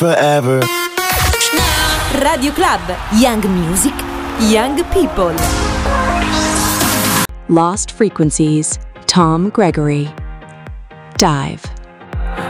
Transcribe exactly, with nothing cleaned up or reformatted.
forever. Radio Club, Young Music, Young People. Lost Frequencies, Tom Gregory. Dive.